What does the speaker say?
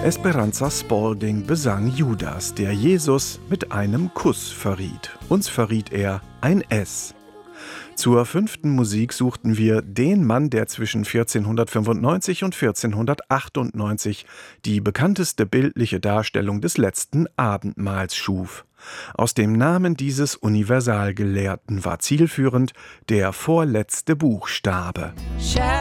Esperanza Spalding besang Judas, der Jesus mit einem Kuss verriet. Uns verriet er ein S. Zur 5. Musik suchten wir den Mann, der zwischen 1495 und 1498 die bekannteste bildliche Darstellung des letzten Abendmahls schuf. Aus dem Namen dieses Universalgelehrten war zielführend der vorletzte Buchstabe.